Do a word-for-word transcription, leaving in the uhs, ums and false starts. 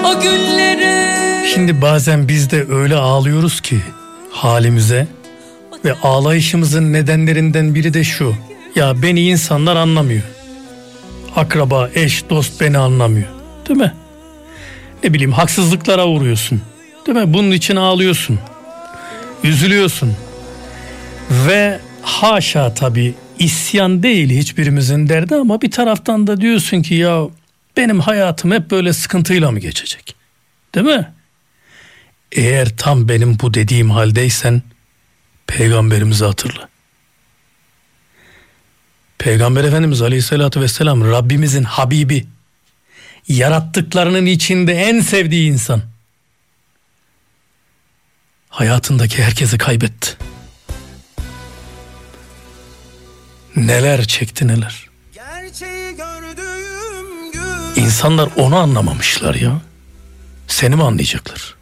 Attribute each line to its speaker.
Speaker 1: o günleri.
Speaker 2: Şimdi bazen biz de öyle ağlıyoruz ki halimize ve ağlayışımızın nedenlerinden biri de şu: ya beni insanlar anlamıyor. Akraba, eş, dost beni anlamıyor. Değil mi? Ne bileyim, haksızlıklara uğruyorsun. Değil mi? Bunun için ağlıyorsun. Üzülüyorsun. Ve haşa tabii isyan değil hiçbirimizin derdi, ama bir taraftan da diyorsun ki ya benim hayatım hep böyle sıkıntıyla mı geçecek? Değil mi? Eğer tam benim bu dediğim haldeysen Peygamberimizi hatırla. Peygamber Efendimiz Aleyhisselatü Vesselam Rabbimizin Habibi, yarattıklarının içinde en sevdiği insan. Hayatındaki herkesi kaybetti. Neler çekti neler. İnsanlar onu anlamamışlar ya. Seni mi anlayacaklar?